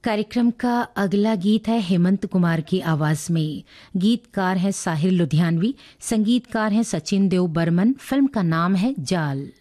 कार्यक्रम का अगला गीत है हेमंत कुमार की आवाज में। गीतकार है साहिर लुधियानवी, संगीतकार है सचिन देव बर्मन। फिल्म का नाम है जाल।